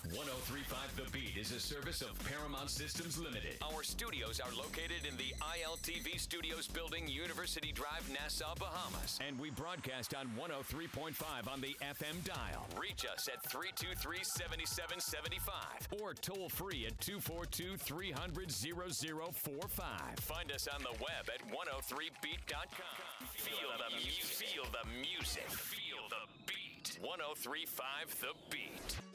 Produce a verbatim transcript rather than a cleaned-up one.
one oh three point five The Beat is a service of Paramount Systems Limited. Our studios are located in the I L T V Studios building, University Drive, Nassau, Bahamas. And we broadcast on one oh three point five on the F M dial. Reach us at three two three, seven seven seven five or toll free at two four two, three hundred, zero zero four five. Find us on the web at one oh three beat dot com. Feel the music. Feel the music. Feel the beat. one oh three point five The Beat.